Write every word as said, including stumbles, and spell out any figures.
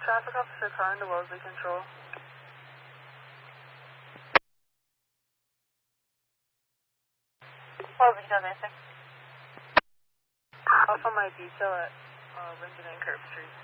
Traffic officer car into Wellesley Control. Wellesley Control, basic. Off on my detail at uh, Linden and Curb Street.